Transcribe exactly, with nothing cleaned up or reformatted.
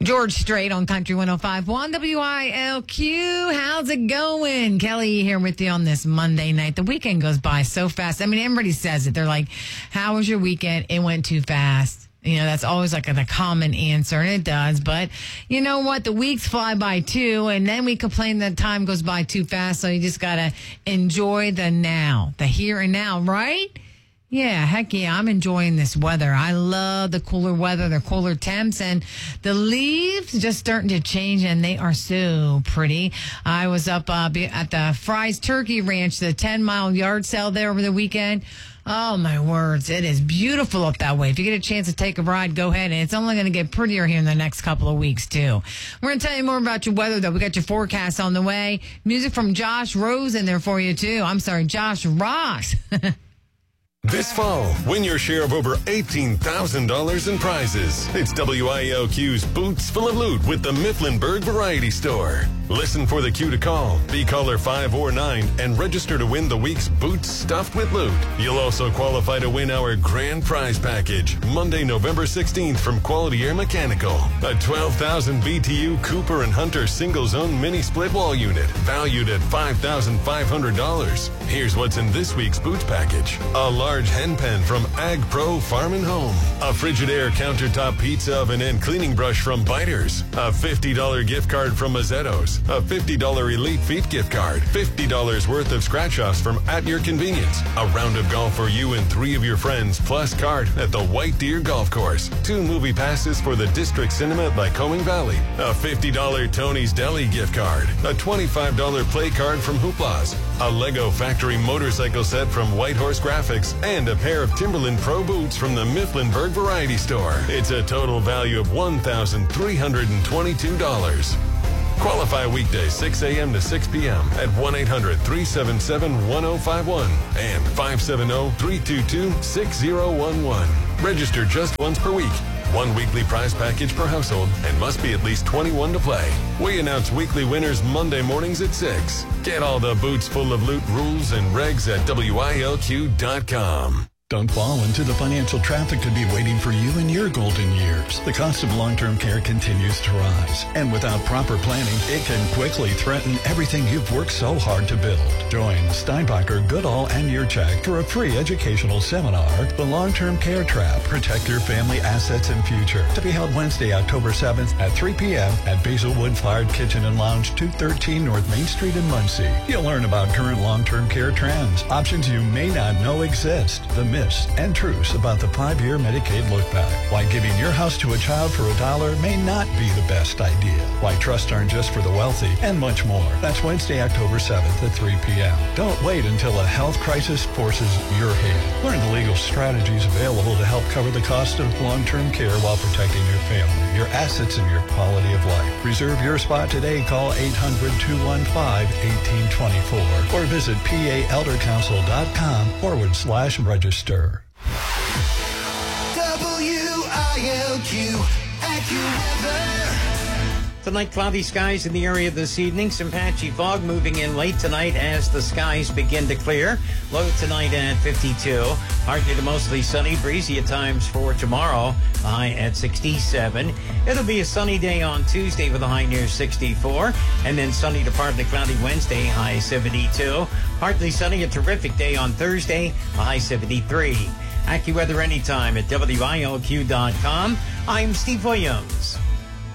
George Strait on Country one oh five point one W I L Q. How's it going? Kelly here with you on this Monday night. The weekend goes by so fast. I mean, everybody says it. They're like, how was your weekend? It went too fast. You know, that's always like a, a common answer, and it does. But you know what? The weeks fly by too, and then we complain that time goes by too fast. So you just got to enjoy the now, the here and now, right? Yeah, heck yeah, I'm enjoying this weather. I love the cooler weather, the cooler temps, and the leaves just starting to change, and they are so pretty. I was up uh, at the Fry's Turkey Ranch, the ten-mile yard sale there over the weekend. Oh, my words. It is beautiful up that way. If you get a chance to take a ride, go ahead. And it's only going to get prettier here in the next couple of weeks, too. We're going to tell you more about your weather, though. We got your forecast on the way. Music from Josh Rose in there for you, too. I'm sorry, Josh Ross. This fall, win your share of over eighteen thousand dollars in prizes. It's W I L Q's Boots Full of Loot with the Mifflinburg Variety Store. Listen for the cue to call. Be caller five or nine and register to win the week's Boots Stuffed with Loot. You'll also qualify to win our grand prize package, Monday, November sixteenth from Quality Air Mechanical. A twelve thousand B T U Cooper and Hunter single-zone mini split wall unit, valued at five thousand five hundred dollars. Here's what's in this week's Boots package. A large hen pen from Ag Pro Farm and Home. A Frigidaire countertop pizza oven and cleaning brush from Biters. A fifty dollars gift card from Mazzetto's. A fifty dollars Elite Feet gift card. fifty dollars worth of scratch-offs from At Your Convenience. A round of golf for you and three of your friends, plus card at the White Deer Golf Course. Two movie passes for the District Cinema at Lycoming Valley. A fifty dollars Tony's Deli gift card. A twenty-five dollars play card from Hoopla's. A Lego Factory motorcycle set from Whitehorse Graphics. And a pair of Timberland Pro boots from the Mifflinburg Variety Store. It's a total value of one thousand three hundred twenty-two dollars. Qualify weekdays six a.m. to six p.m. at one eight hundred three seven seven one oh five one and five seven zero three two two six zero one one. Register just once per week. One weekly prize package per household and must be at least twenty-one to play. We announce weekly winners Monday mornings at six. Get all the Boots Full of Loot rules and regs at W I L Q dot com. Don't fall into the financial trap that could be waiting for you in your golden years. The cost of long-term care continues to rise, and without proper planning, it can quickly threaten everything you've worked so hard to build. Join Steinbacher, Goodall, and Yurchak for a free educational seminar, The Long-Term Care Trap, Protect Your Family Assets and Future, to be held Wednesday, October seventh at three p.m. at Basilwood Fired Kitchen and Lounge, two thirteen North Main Street in Muncie. You'll learn about current long-term care trends, options you may not know exist, the myths and truths about the five-year Medicaid look-back, why giving your house to a child for a dollar may not be the best idea, why trusts aren't just for the wealthy, and much more. That's Wednesday, October seventh at three p.m. Don't wait until a health crisis forces your hand. Learn the legal strategies available to help cover the cost of long-term care while protecting your family, your assets, and your quality of life. Reserve your spot today. Call eight hundred two one five one eight two four or visit P A elder council dot com forward slash register. W I L Q AccuWeather. Tonight, cloudy skies in the area this evening. Some patchy fog moving in late tonight as the skies begin to clear. Low tonight at fifty-two. Partly to mostly sunny, breezy at times for tomorrow. High at sixty-seven. It'll be a sunny day on Tuesday with a high near sixty-four. And then sunny to partly cloudy Wednesday, high seventy-two. Partly sunny, a terrific day on Thursday, a high seventy-three. AccuWeather anytime at W I L Q dot com. I'm Steve Williams.